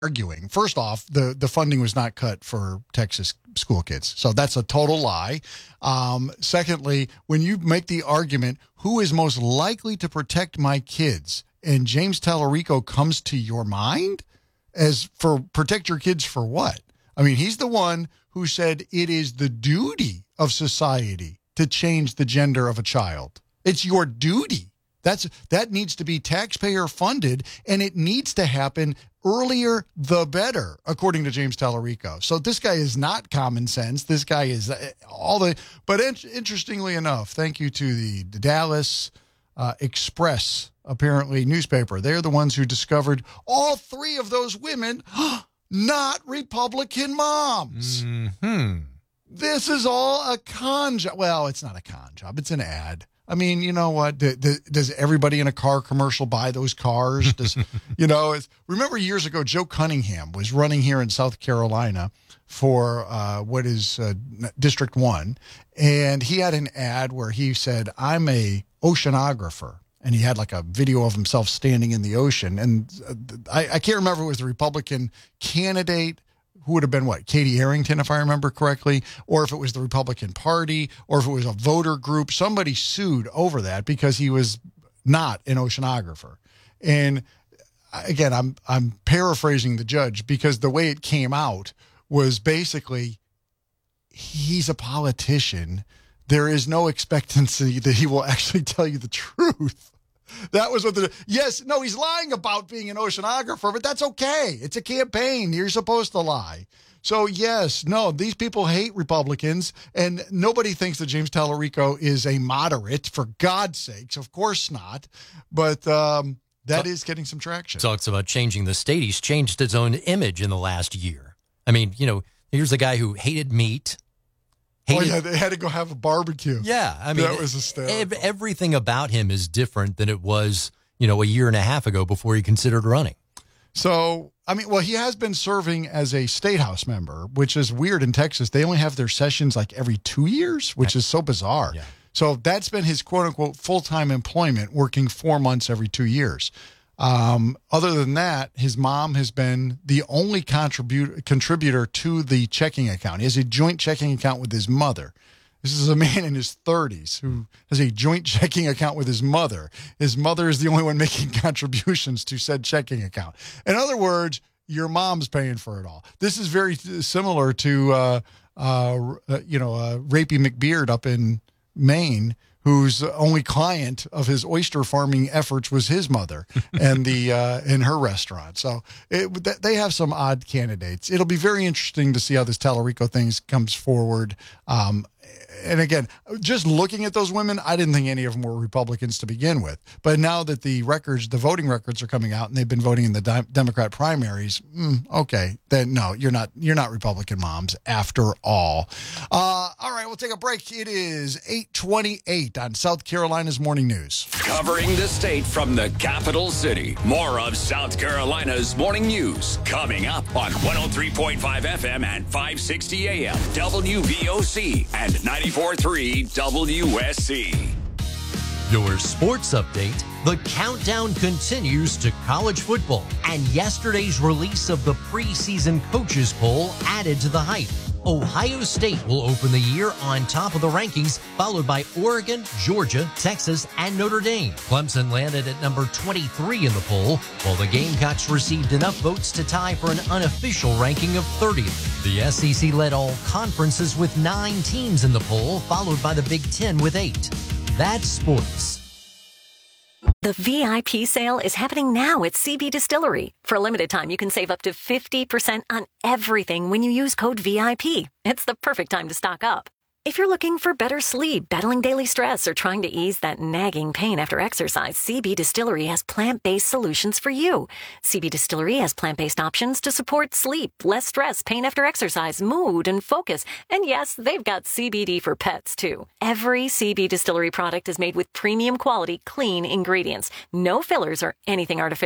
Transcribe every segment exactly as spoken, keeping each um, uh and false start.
arguing. First off, the, the funding was not cut for Texas school kids. So that's a total lie. Um, secondly, when you make the argument, who is most likely to protect my kids, and James Tallarico comes to your mind as for protect your kids for what? I mean, he's the one who said it is the duty of society to change the gender of a child. It's your duty. That's that needs to be taxpayer funded, and it needs to happen earlier the better, according to James Tallarico. So this guy is not common sense. This guy is all the. But in, interestingly enough, thank you to the Dallas uh, Express, apparently newspaper. They're the ones who discovered all three of those women not Republican moms. Mm-hmm. This is all a con job. Well, it's not a con job. It's an ad. I mean, you know what? D- d- does everybody in a car commercial buy those cars? Does you know? It's, remember years ago, Joe Cunningham was running here in South Carolina for uh, what is uh, District One, and he had an ad where he said, "I'm a oceanographer," and he had like a video of himself standing in the ocean. And uh, I, I can't remember if it was the Republican candidate who would have been what, Katie Arrington, if I remember correctly, or if it was the Republican Party, or if it was a voter group. Somebody sued over that because he was not an oceanographer. And again, I'm I'm paraphrasing the judge because the way it came out was basically he's a politician. There is no expectancy that he will actually tell you the truth. That was what the, yes, no, he's lying about being an oceanographer, but that's okay. It's a campaign. You're supposed to lie. So, yes, no, these people hate Republicans, and nobody thinks that James Tallarico is a moderate, for God's sakes. Of course not. But um, that is getting some traction. Talks about changing the state. He's changed his own image in the last year. I mean, you know, here's a guy who hated meat. Oh, yeah, they had to go have a barbecue. Yeah, I mean, that was hysterical. Everything about him is different than it was, you know, a year and a half ago before he considered running. So, I mean, well, he has been serving as a state house member, which is weird in Texas. They only have their sessions like every two years, which is so bizarre. Yeah. So that's been his quote-unquote full-time employment, working four months every two years. Um, other than that, his mom has been the only contribute, contributor to the checking account. He has a joint checking account with his mother. This is a man in his thirties who has a joint checking account with his mother. His mother is the only one making contributions to said checking account. In other words, your mom's paying for it all. This is very similar to, uh, uh, you know, uh, Rapey McBeard up in Maine, whose only client of his oyster farming efforts was his mother and the uh, in her restaurant. So it, they have some odd candidates. It'll be very interesting to see how this Tallarico thing comes forward. Um, and again, just looking at those women, I didn't think any of them were Republicans to begin with. But now that the records, the voting records are coming out, and they've been voting in the di- Democrat primaries, mm, okay, then no, you're not you're not Republican moms after all. Uh, all right, we'll take a break. It is eight twenty-eight on South Carolina's Morning News. Covering the state from the capital city. More of South Carolina's Morning News coming up on one oh three point five F M and five sixty A M W V O C and ninety-four point three W S C. Your sports update. The countdown continues to college football, and yesterday's release of the preseason coaches poll added to the hype. Ohio State will open the year on top of the rankings, followed by Oregon, Georgia, Texas, and Notre Dame. Clemson landed at number twenty-three in the poll, while the Gamecocks received enough votes to tie for an unofficial ranking of thirtieth. The S E C led all conferences with nine teams in the poll, followed by the Big Ten with eight. That's sports. The V I P sale is happening now at C B Distillery. For a limited time, you can save up to fifty percent on everything when you use code V I P. It's the perfect time to stock up. If you're looking for better sleep, battling daily stress, or trying to ease that nagging pain after exercise, C B Distillery has plant-based solutions for you. C B Distillery has plant-based options to support sleep, less stress, pain after exercise, mood, and focus. And yes, they've got C B D for pets, too. Every C B Distillery product is made with premium quality, clean ingredients. No fillers or anything artificial.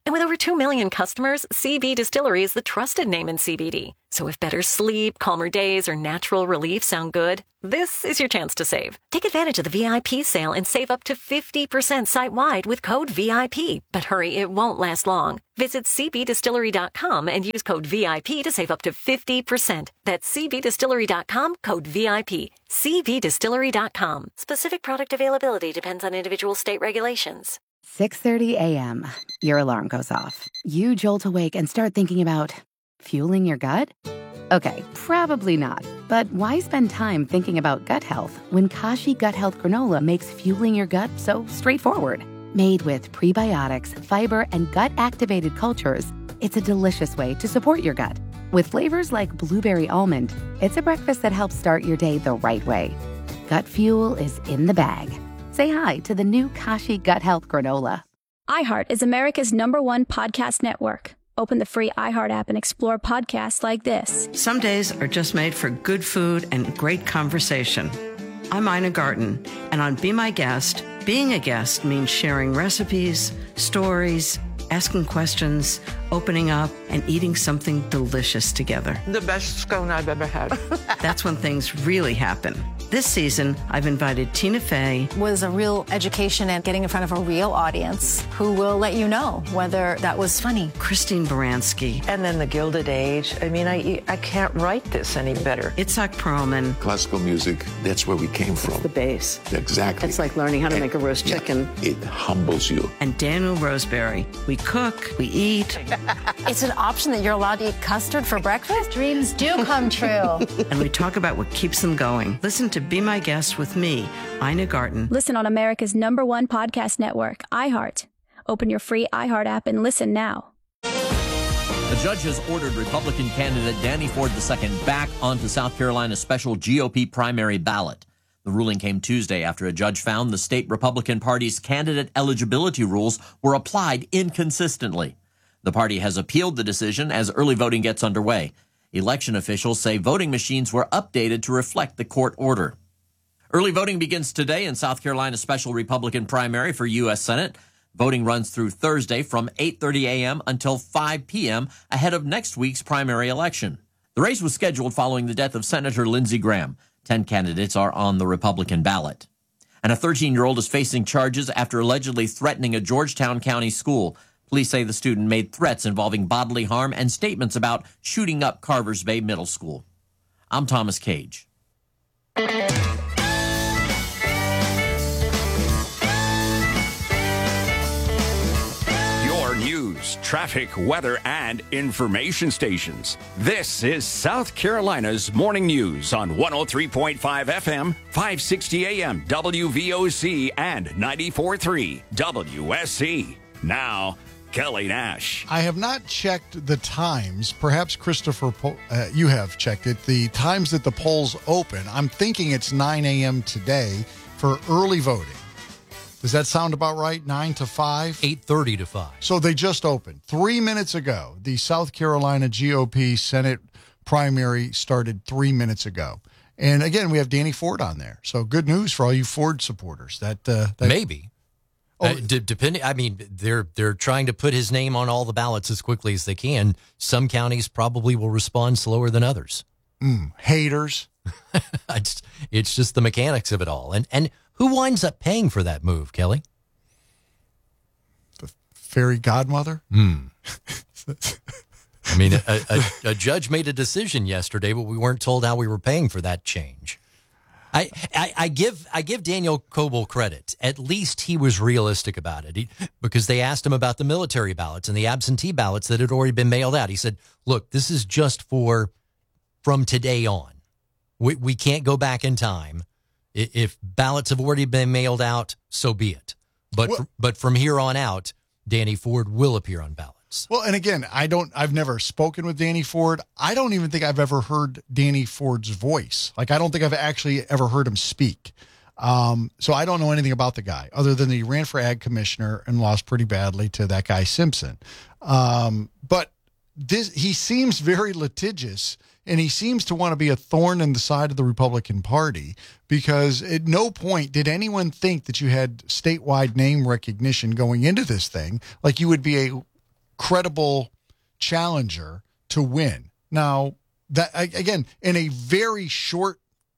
And with over two million customers, C B Distillery is the trusted name in C B D. So if better sleep, calmer days, or natural relief sound good, this is your chance to save. Take advantage of the V I P sale and save up to fifty percent site-wide with code V I P. But hurry, it won't last long. Visit c b distillery dot com and use code V I P to save up to fifty percent. That's c b distillery dot com, code V I P. c b distillery dot com. Specific product availability depends on individual state regulations. six thirty a.m. Your alarm goes off. You jolt awake and start thinking about fueling your gut? Okay, probably not. But why spend time thinking about gut health when Kashi Gut Health Granola makes fueling your gut so straightforward? Made with prebiotics, fiber, and gut-activated cultures, it's a delicious way to support your gut. With flavors like blueberry almond, it's a breakfast that helps start your day the right way. Gut fuel is in the bag. Say hi to the new Kashi Gut Health Granola. iHeart is America's number one podcast network. Open the free iHeart app and explore podcasts like this. Some days are just made for good food and great conversation. I'm Ina Garten, and on Be My Guest, being a guest means sharing recipes, stories, asking questions, opening up, and eating something delicious together. The best scone I've ever had. That's when things really happen. This season, I've invited Tina Fey. Was a real education and getting in front of a real audience who will let you know whether that was funny. Christine Baranski. And then the Gilded Age. I mean, I I can't write this any better. Itzhak Perlman. Classical music, that's where we came from. It's the base. Exactly. It's like learning how to and, make a roast chicken. Yeah, it humbles you. And Daniel Roseberry. We cook, we eat. It's an option that you're allowed to eat custard for breakfast? Dreams do come true. And we talk about what keeps them going. Listen to Be My Guest with me, Ina Garten. Listen on America's number one podcast network, iHeart. Open your free iHeart app and listen now. The judge has ordered Republican candidate Danny Ford the second back onto South Carolina's special G O P primary ballot. The ruling came Tuesday after a judge found the state Republican Party's candidate eligibility rules were applied inconsistently. The party has appealed the decision as early voting gets underway. Election officials say voting machines were updated to reflect the court order. Early voting begins today in South Carolina's special Republican primary for U S Senate. Voting runs through Thursday from eight thirty a.m. until five p.m. ahead of next week's primary election. The race was scheduled following the death of Senator Lindsey Graham. Ten candidates are on the Republican ballot. And a thirteen-year-old is facing charges after allegedly threatening a Georgetown County school. Police say the student made threats involving bodily harm and statements about shooting up Carvers Bay Middle School. I'm Thomas Cage. Your news, traffic, weather, and information stations. This is South Carolina's Morning News on one oh three point five F M, five sixty A M, W V O C, and ninety-four point three W S C. Now, Kelly Nash. I have not checked the times. Perhaps, Christopher, uh, you have checked it. The times that the polls open. I'm thinking it's nine a.m. today for early voting. Does that sound about right? nine to five? eight thirty to five. So they just opened. Three minutes ago, the South Carolina G O P Senate primary started three minutes ago. And again, we have Danny Ford on there. So good news for all you Ford supporters. That, uh, that Maybe. Oh, uh, d- depending, I mean, they're they're trying to put his name on all the ballots as quickly as they can. Some counties probably will respond slower than others. Mm, haters. it's, it's just the mechanics of it all. And and who winds up paying for that move, Kelly? The fairy godmother? Hmm. I mean, a, a, a judge made a decision yesterday, but we weren't told how we were paying for that change. I, I, I give I give Daniel Coble credit. At least he was realistic about it he, because they asked him about the military ballots and the absentee ballots that had already been mailed out. He said, look, this is just for from today on. We, we can't go back in time. If ballots have already been mailed out, so be it. But well, but from here on out, Danny Ford will appear on ballots. Well, and again, I don't. I've never spoken with Danny Ford. I don't even think I've ever heard Danny Ford's voice. Like, I don't think I've actually ever heard him speak. Um, so I don't know anything about the guy other than that he ran for ag commissioner and lost pretty badly to that guy Simpson. Um, but this he seems very litigious. And he seems to want to be a thorn in the side of the Republican Party because at no point did anyone think that you had statewide name recognition going into this thing. Like you would be a credible challenger to win. Now, that again, in a very short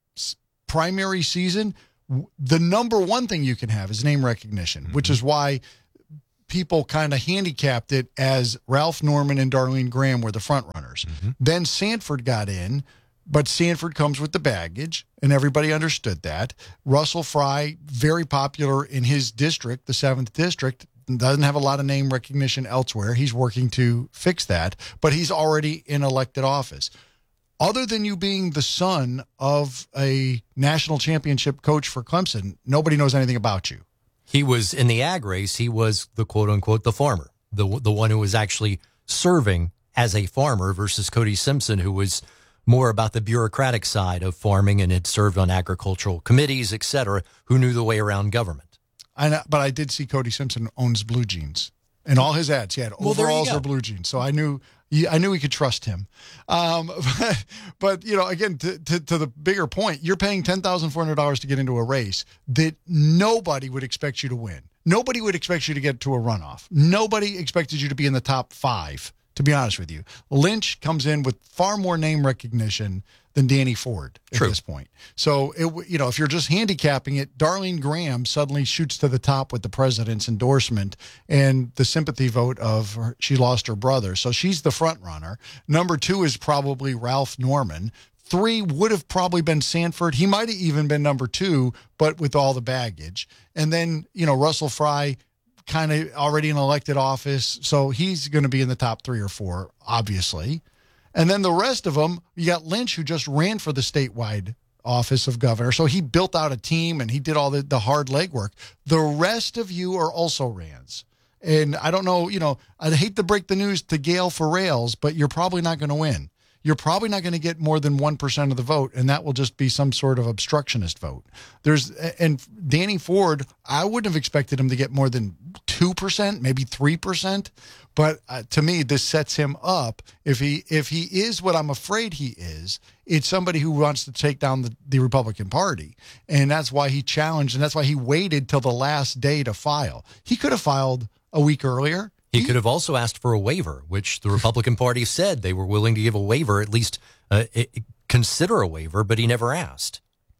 primary season, the number one thing you can have is name recognition, mm-hmm. which is why people kind of handicapped it as Ralph Norman and Darlene Graham were the front runners. Mm-hmm. Then Sanford got in, but Sanford comes with the baggage, and everybody understood that. Russell Fry, very popular in his district, the seventh district, doesn't have a lot of name recognition elsewhere. He's working to fix that, but he's already in elected office. Other than you being the son of a national championship coach for Clemson, nobody knows anything about you. He was in the ag race. He was the quote unquote the farmer, the the one who was actually serving as a farmer versus Cody Simpson, who was more about the bureaucratic side of farming and had served on agricultural committees, et cetera, who knew the way around government. I know, but I did see Cody Simpson owns blue jeans. In all his ads, he had well, overalls or blue jeans. So I knew I knew we could trust him. Um, but, but, you know, again, to, to, to the bigger point, you're paying ten thousand four hundred dollars to get into a race that nobody would expect you to win. Nobody would expect you to get to a runoff. Nobody expected you to be in the top five, to be honest with you. Lynch comes in with far more name recognition than Danny Ford at True. this point. So, it, you know, if you're just handicapping it, Darlene Graham suddenly shoots to the top with the president's endorsement and the sympathy vote of her, she lost her brother. So she's the front runner. Number two is probably Ralph Norman. Three would have probably been Sanford. He might have even been number two, but with all the baggage. And then, you know, Russell Fry, kind of already in elected office. So he's going to be in the top three or four, obviously. And then the rest of them, you got Lynch, who just ran for the statewide office of governor. So he built out a team and he did all the, the hard legwork. The rest of you are also Rands. And I don't know, you know, I'd hate to break the news to Gail for Rails, but you're probably not going to win. You're probably not going to get more than one percent of the vote, and that will just be some sort of obstructionist vote. There's and Danny Ford, I wouldn't have expected him to get more than two percent, maybe three percent. But uh, to me, this sets him up. If he if he is what I'm afraid he is, it's somebody who wants to take down the, the Republican Party. And that's why he challenged, and that's why he waited till the last day to file. He could have filed a week earlier. He could have also asked for a waiver, which the Republican Party said they were willing to give a waiver, at least uh, consider a waiver, but he never asked.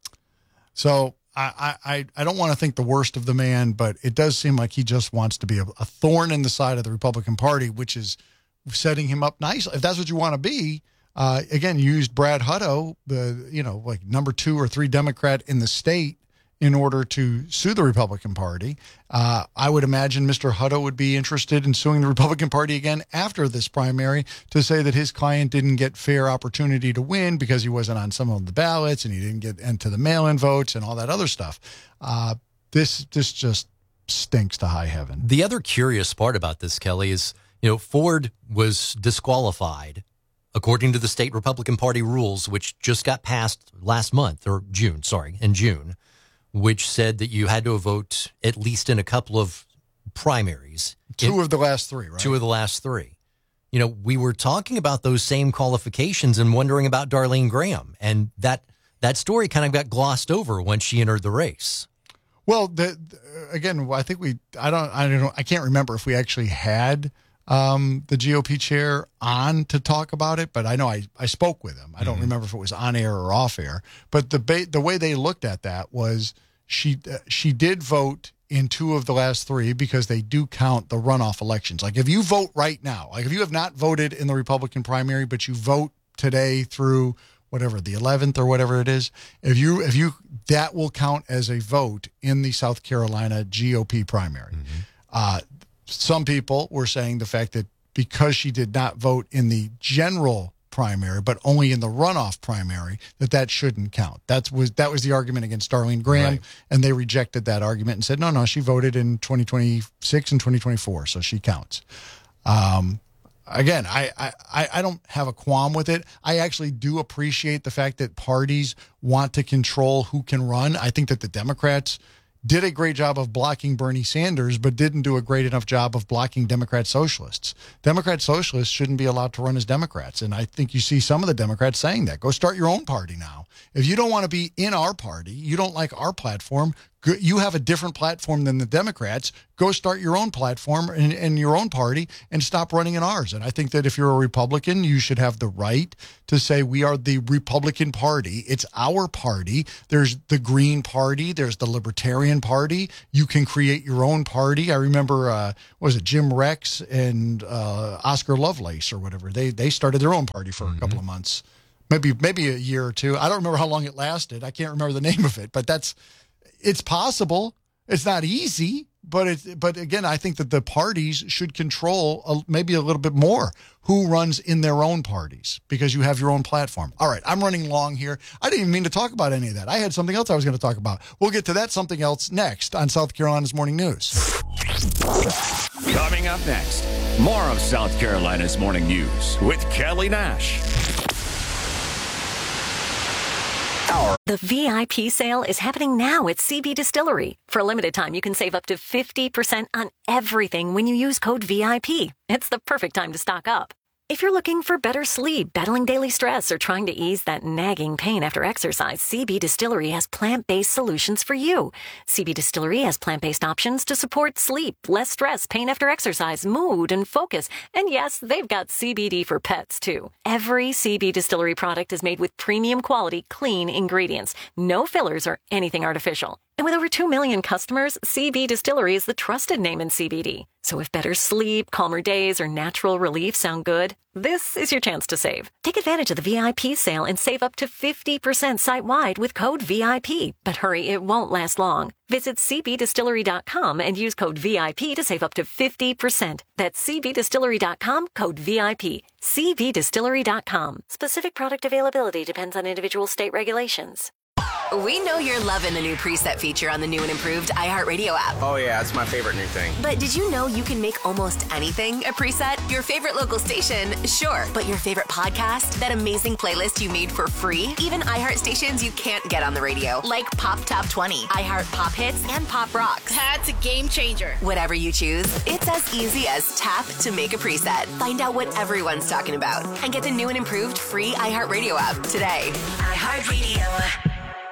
So I, I, I don't want to think the worst of the man, but it does seem like he just wants to be a, a thorn in the side of the Republican Party, which is setting him up nicely. If that's what you want to be, uh, again, you used Brad Hutto, the you know like number two or three Democrat in the state, in order to sue the Republican Party. Uh, I would imagine Mister Hutto would be interested in suing the Republican Party again after this primary to say that his client didn't get fair opportunity to win because he wasn't on some of the ballots and he didn't get into the mail-in votes and all that other stuff. Uh, this this just stinks to high heaven. The other curious part about this, Kelly, is, you know, Ford was disqualified according to the state Republican Party rules, which just got passed last month, or June, sorry, in June, which said that you had to vote at least in a couple of primaries. Two in, of the last three, right? Two of the last three. You know, we were talking about those same qualifications and wondering about Darlene Graham, and that that story kind of got glossed over when she entered the race. Well, the, the, again, I think we, I don't, I don't know, I can't remember if we actually had um, the G O P chair on to talk about it, but I know I, I spoke with him. I don't mm-hmm. remember if it was on air or off air, but the ba- the way they looked at that was she uh, she did vote in two of the last three because they do count the runoff elections. Like if you vote right now, like if you have not voted in the Republican primary, but you vote today through whatever, the eleventh or whatever it is, if you, if you, that will count as a vote in the South Carolina G O P primary. Mm-hmm. Uh, some people were saying the fact that because she did not vote in the general primary, but only in the runoff primary, that that shouldn't count. That was that was the argument against Darlene Graham, right. And they rejected that argument and said, no, no, she voted in twenty twenty-six and twenty twenty-four, so she counts. Um, again, I, I, I don't have a qualm with it. I actually do appreciate the fact that parties want to control who can run. I think that the Democrats did a great job of blocking Bernie Sanders, but didn't do a great enough job of blocking Democrat socialists. Democrat socialists shouldn't be allowed to run as Democrats. And I think you see some of the Democrats saying that. Go start your own party now. If you don't want to be in our party, you don't like our platform, You have a different platform than the Democrats. Go start your own platform and, and your own party and stop running in ours. And I think that if you're a Republican, you should have the right to say we are the Republican Party. It's our party. There's the Green Party. There's the Libertarian Party. You can create your own party. I remember, uh, what was it, Jim Rex and uh, Oscar Lovelace or whatever. They they started their own party for mm-hmm. a couple of months, maybe maybe a year or two. I don't remember how long it lasted. I can't remember the name of it, but that's it's possible. It's not easy, but it, but again, I think that the parties should control a, maybe a little bit more who runs in their own parties because you have your own platform. All right, I'm running long here. I didn't even mean to talk about any of that. I had something else I was going to talk about. We'll get to that something else next on South Carolina's Morning News. Coming up next, more of South Carolina's Morning News with Kelly Nash. The V I P sale is happening now at C B Distillery. For a limited time, you can save up to fifty percent on everything when you use code V I P. It's the perfect time to stock up. If you're looking for better sleep, battling daily stress, or trying to ease that nagging pain after exercise, C B Distillery has plant-based solutions for you. C B Distillery has plant-based options to support sleep, less stress, pain after exercise, mood, and focus. And yes, they've got C B D for pets, too. Every C B Distillery product is made with premium quality, clean ingredients. No fillers or anything artificial. And with over two million customers, C B Distillery is the trusted name in C B D. So if better sleep, calmer days, or natural relief sound good, this is your chance to save. Take advantage of the V I P sale and save up to fifty percent site-wide with code V I P. But hurry, it won't last long. Visit c b distillery dot com and use code V I P to save up to fifty percent. That's c b distillery dot com, code V I P. c b distillery dot com. Specific product availability depends on individual state regulations. We know you're loving the new preset feature on the new and improved iHeartRadio app. Oh, yeah, it's my favorite new thing. But did you know you can make almost anything a preset? Your favorite local station, sure. But your favorite podcast? That amazing playlist you made for free? Even iHeart stations you can't get on the radio, like Pop Top twenty, iHeart Pop Hits, and Pop Rocks. That's a game changer. Whatever you choose, it's as easy as tap to make a preset. Find out what everyone's talking about and get the new and improved free iHeartRadio app today. iHeartRadio.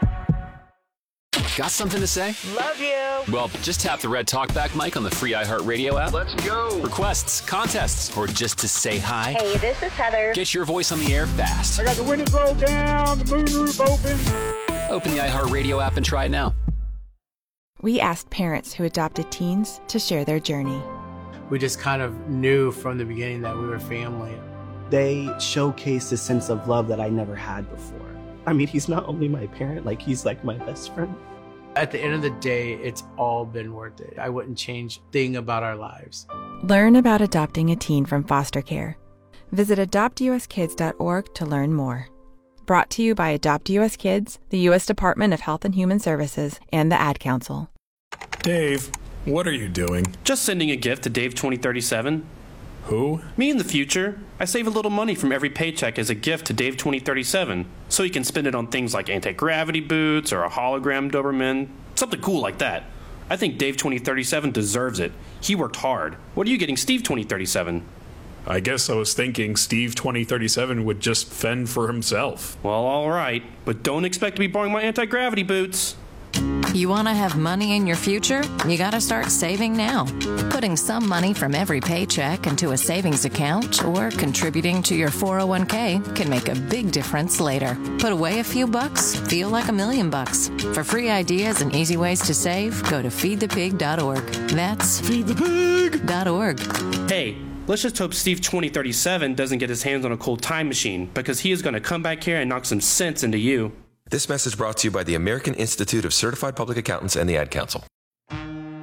Got something to say? Love you. Well, just tap the red talkback mic on the free iHeartRadio app. Let's go. Requests, contests, or just to say hi. Hey, this is Heather. Get your voice on the air fast. I got the windows rolled down, the moonroof open. Open the iHeartRadio app and try it now. We asked parents who adopted teens to share their journey. We just kind of knew from the beginning that we were family. They showcased a sense of love that I never had before. I mean, he's not only my parent, like he's like my best friend. At the end of the day, it's all been worth it. I wouldn't change a thing about our lives. Learn about adopting a teen from foster care. Visit adopt u s kids dot org to learn more. Brought to you by Adopt U S Kids, the U S Department of Health and Human Services, and the Ad Council. Dave, what are you doing? Just sending a gift to Dave twenty thirty-seven. Who? Me in the future. I save a little money from every paycheck as a gift to Dave twenty thirty-seven, so he can spend it on things like anti-gravity boots or a hologram Doberman, something cool like that. I think Dave twenty thirty-seven deserves it. He worked hard. What are you getting Steve twenty thirty-seven? I guess I was thinking Steve twenty thirty-seven would just fend for himself. Well, all right, but don't expect to be borrowing my anti-gravity boots. You want to have money in your future? You got to start saving now. Putting some money from every paycheck into a savings account or contributing to your four oh one k can make a big difference later. Put away a few bucks, feel like a million bucks. For free ideas and easy ways to save, go to feed the pig dot org. That's feed the pig dot org. Hey, let's just hope Steve twenty thirty-seven doesn't get his hands on a cold time machine, because he is going to come back here and knock some sense into you. This message brought to you by the American Institute of Certified Public Accountants and the Ad Council.